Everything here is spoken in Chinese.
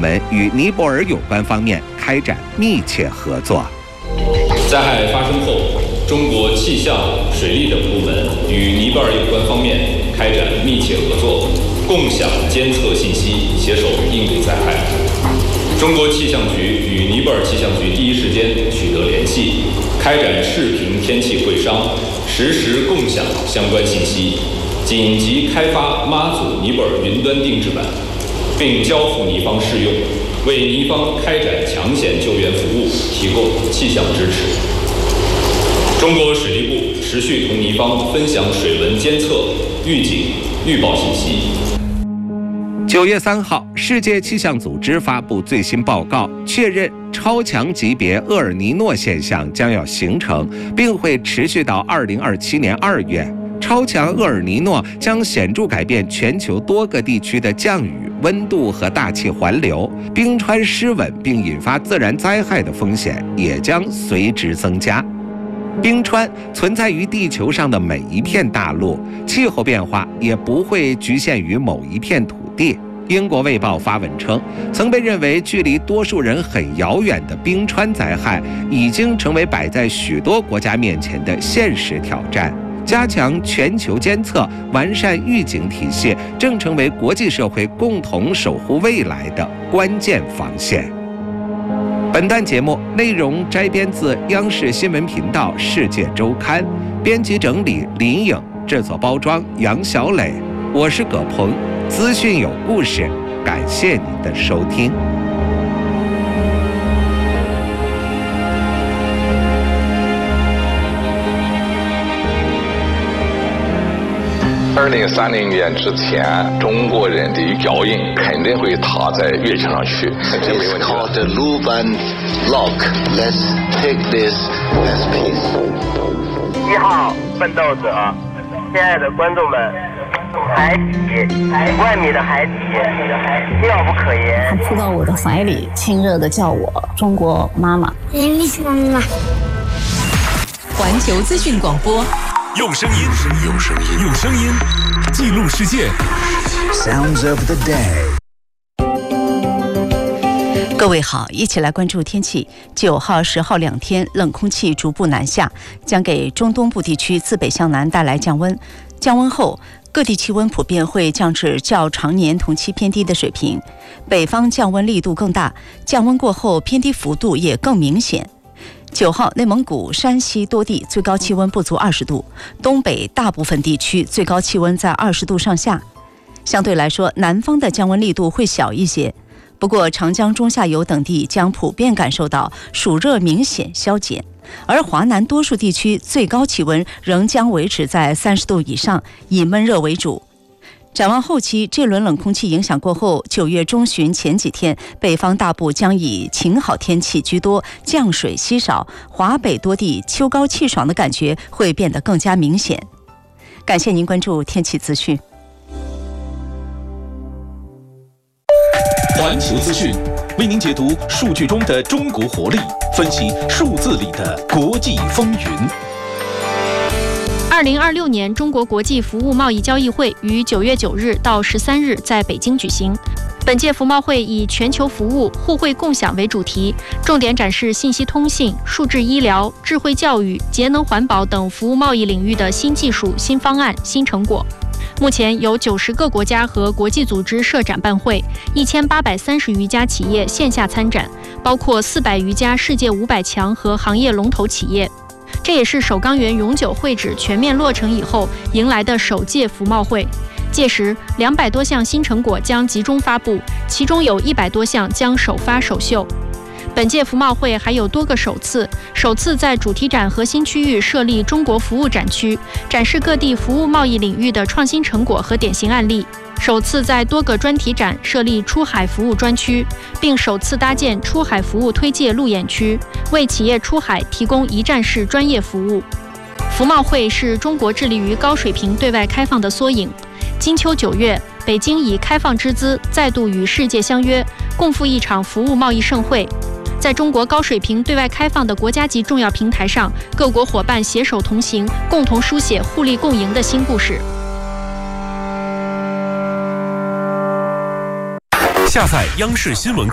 门与尼泊尔有关方面开展密切合作。 灾害发生后，中国气象、水利等部门与尼泊尔有关方面开展密切合作，共享监测信息，携手应对灾害。中国气象局与尼泊尔气象局第一时间取得联系，开展视频天气会商，实时共享相关信息，紧急开发妈祖尼泊尔云端定制版，并交付尼方试用，为尼方开展抢险救援服务提供气象支持。中国水利部持续同尼方分享水文监测、预警、预报信息。 9月3号，世界气象组织发布最新报告，确认超强级别厄尔尼诺现象将要形成，并会持续到2027年2月。超强厄尔尼诺将显著改变全球多个地区的降雨、温度和大气环流，冰川失稳并引发自然灾害的风险也将随之增加。冰川存在于地球上的每一片大陆，气候变化也不会局限于某一片土地。英国卫报发文称，曾被认为距离多数人很遥远的冰川灾害，已经成为摆在许多国家面前的现实挑战。加强全球监测，完善预警体系，正成为国际社会共同守护未来的关键防线。本段节目内容摘编自央视新闻频道《世界周刊》，编辑整理林颖，制作包装杨小磊，我是葛鹏，资讯有故事，感谢您的收听。 2030年之前，中国人的脚印肯定会踏在月球上去。 It's called the Luban Lock. Let's take this as peace. 1号奋斗者，亲爱的观众们，海底，1万米的海底，妙不可言。 他扑到我的怀里，亲热地叫我中国妈妈。 妈妈。 环球资讯广播。 用声音记录世界。 Sounds of the day。 各位好，一起来关注天气。9号、10号2天，冷空气逐步南下，将给中东部地区自北向南带来降温。降温后，各地气温普遍会降至较常年同期偏低的水平。北方降温力度更大，降温过后偏低幅度也更明显。9号，内蒙古、山西多地最高气温不足20度，东北大部分地区最高气温在20度上下。相对来说，南方的降温力度会小一些，不过长江中下游等地将普遍感受到暑热明显消减，而华南多数地区最高气温仍将维持在30度以上，以闷热为主。展望后期，这轮冷空气影响过后，9月中旬前几天，北方大部将以晴好天气居多，降水稀少，华北多地秋高气爽的感觉会变得更加明显。感谢您关注天气资讯。 环球资讯为您解读数据中的中国活力，分析数字里的国际风云。 2026年中国国际服务贸易交易会于9月9日到13日在北京举行。本届服贸会以全球服务、互惠共享为主题，重点展示信息通信、数字医疗、智慧教育、节能环保等服务贸易领域的新技术、新方案、新成果。目前有90个国家和国际组织设展办会，1830余家企业线下参展，包括400余家世界500强和行业龙头企业。这也是首钢园永久会址全面落成以后迎来的首届服贸会。届时200多项新成果将集中发布，其中有100多项将首发首秀。本届服贸会还有多个首次在主题展核心区域设立中国服务展区，展示各地服务贸易领域的创新成果和典型案例；首次在多个专题展设立出海服务专区，并首次搭建出海服务推介路演区，为企业出海提供一站式专业服务。服贸会是中国致力于高水平对外开放的缩影。金秋9月，北京以开放之姿再度与世界相约，共赴一场服务贸易盛会。在中国高水平对外开放的国家级重要平台上，各国伙伴携手同行，共同书写互利共赢的新故事。 下载央视新闻